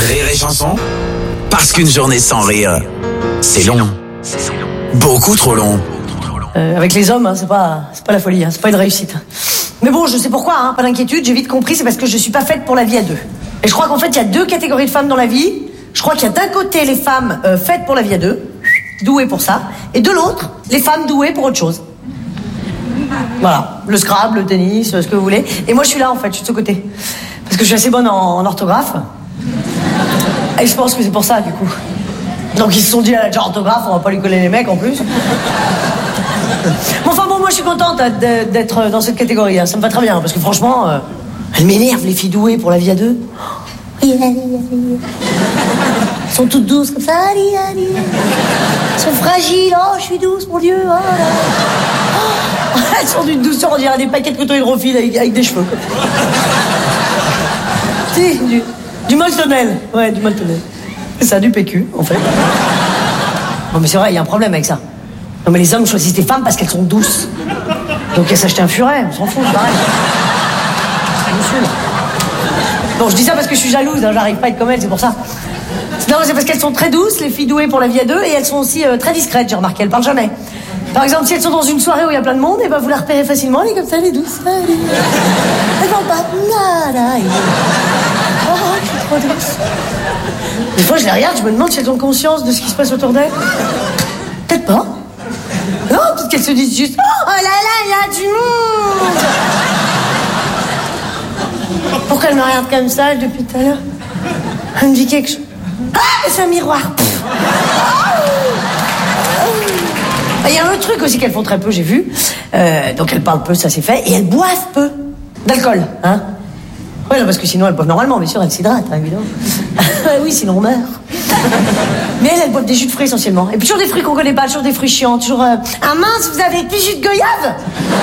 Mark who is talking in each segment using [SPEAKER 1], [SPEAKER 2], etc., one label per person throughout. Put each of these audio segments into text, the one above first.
[SPEAKER 1] Rire et chanson, parce qu'une journée sans rire, c'est long. Beaucoup trop long.
[SPEAKER 2] Avec les hommes, hein, c'est pas la folie, hein, c'est pas une réussite. Mais bon, je sais pourquoi, hein, pas d'inquiétude, j'ai vite compris, c'est parce que je suis pas faite pour la vie à deux. Et je crois qu'en fait, il y a deux catégories de femmes dans la vie. Je crois qu'il y a d'un côté les femmes faites pour la vie à deux, douées pour ça, et de l'autre, les femmes douées pour autre chose. Voilà, le Scrabble, le tennis, ce que vous voulez. Et moi, je suis là, en fait, je suis de ce côté. Parce que je suis assez bonne en orthographe. Et je pense que c'est pour ça, du coup. Donc, ils se sont dit, elle a déjà orthographe, on va pas lui coller les mecs, en plus. Mais enfin bon, moi, je suis contente d'être dans cette catégorie. Hein. Ça me va très bien, parce que franchement, elles m'énervent, les filles douées pour la vie à deux. Elles sont toutes douces, comme ça. Elles sont fragiles. Oh, je suis douce, mon Dieu. Oh, elles sont d'une douceur, on dirait des paquets de coton hydrophile avec des cheveux. Si, du Moltonel. Ouais, du Moltonel. C'est ça, du PQ, en fait. Non, mais c'est vrai, il y a un problème avec ça. Non, mais les hommes choisissent des femmes parce qu'elles sont douces. Donc, elles s'achètent un furet, on s'en fout, c'est pareil. Bon, je dis ça parce que je suis jalouse, hein, j'arrive pas à être comme elles, c'est pour ça. Non, c'est parce qu'elles sont très douces, les filles douées pour la vie à deux, et elles sont aussi très discrètes, j'ai remarqué, elles parlent jamais. Par exemple, si elles sont dans une soirée où il y a plein de monde, et ben vous la repérez facilement, elle est comme ça, elle est douce. Elle parle pas. Oh, je suis trop douce. Des fois, je les regarde, je me demande si elles ont conscience de ce qui se passe autour d'elles. Peut-être pas. Non, peut-être qu'elles se disent juste oh là là, il y a du monde. Pourquoi elle me regarde comme ça depuis tout à l'heure? Elle me dit quelque chose. Ah, c'est un miroir. Il y a un autre truc aussi qu'elles font très peu, j'ai vu. Donc elles parlent peu, ça c'est fait. Et elles boivent peu d'alcool, hein. Ouais, non, parce que sinon elles boivent normalement, bien sûr, elles s'hydratent, hein, évidemment. Oui, sinon on meurt. Mais elles boivent des jus de fruits essentiellement. Et puis toujours des fruits qu'on connaît pas, toujours des fruits chiants, toujours... Ah mince, vous avez des jus de goyave?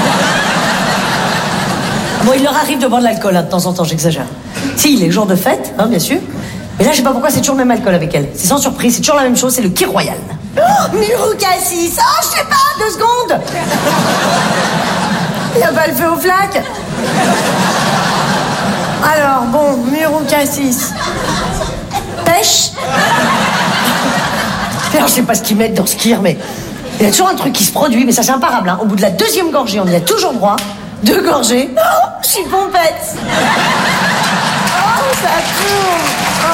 [SPEAKER 2] Bon, il leur arrive de boire de l'alcool, hein, de temps en temps, j'exagère. Si, les jours de fête, hein, bien sûr. Mais là, je sais pas pourquoi, c'est toujours le même alcool avec elle. C'est sans surprise, c'est toujours la même chose, c'est le Kir Royal. Oh, Muro Cassis. Oh, je sais pas, 2 secondes. Il y a pas le feu aux flaques. Alors, bon, Muro Cassis. Pêche. Alors, je sais pas ce qu'ils mettent dans ce Kir, mais il y a toujours un truc qui se produit, mais ça, c'est imparable. Hein. Au bout de la 2e gorgée, on y a toujours droit. 2 gorgées. Oh, je suis pompette. Oh, ça tourne. Oh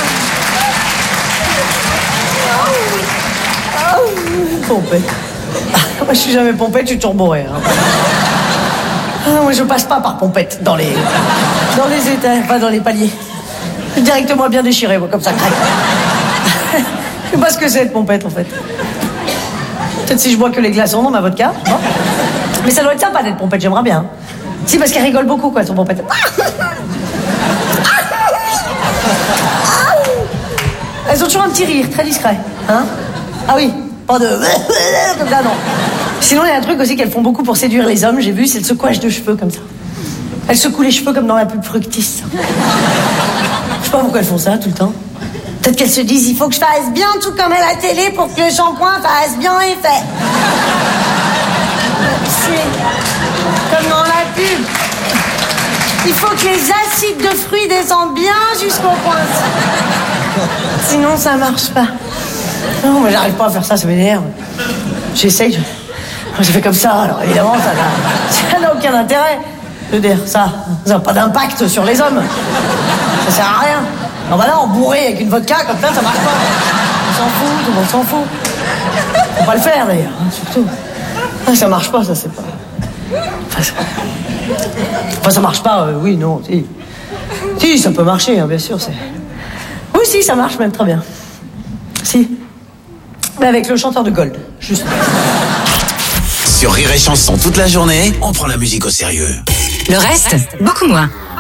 [SPEAKER 2] là là. Oh. Pompette. Moi, je suis jamais pompette, je suis toujours bourré. Hein. Ah, moi, je passe pas par pompette dans les états, pas dans les paliers. Directement bien déchiré, moi, comme ça, craque. Je sais pas ce que c'est, de pompette, en fait. Peut-être si je bois que les glaçons dans ma vodka, non? Mais ça doit être sympa d'être pompette, j'aimerais bien. Si, parce qu'elle rigole beaucoup, quoi, son pompette. Elles ont toujours un petit rire, très discret. Hein? Ah oui, pas de... comme ça, non. Sinon, il y a un truc aussi qu'elles font beaucoup pour séduire les hommes, j'ai vu, c'est le secouage de cheveux, comme ça. Elles secouent les cheveux comme dans la pub Fructis. Je sais pas pourquoi elles font ça, tout le temps. Peut-être qu'elles se disent, il faut que je fasse bien tout comme à la télé pour que le shampoing fasse bien effet. C'est comme dans la pub. Il faut que les acides de fruits descendent bien jusqu'au coin. Sinon, ça marche pas. Non, moi, j'arrive pas à faire ça, ça m'énerve. J'essaye, j'ai fait comme ça, alors évidemment, ça n'a aucun intérêt. Je veux dire, ça n'a pas d'impact sur les hommes. Ça sert à rien. Non, bah là, en bourré avec une vodka, comme ça marche pas. On s'en fout, tout le monde s'en fout. Faut pas le faire, d'ailleurs, hein, surtout. Ah, ça marche pas, ça, c'est pas... Enfin, ça marche pas, oui, non, si. Si, ça peut marcher, hein, bien sûr, c'est... Oui, si, ça marche même très bien. Si. Mais avec le chanteur de Gold, juste.
[SPEAKER 1] Sur Rire et Chanson toute la journée, on prend la musique au sérieux.
[SPEAKER 3] Le reste, beaucoup moins.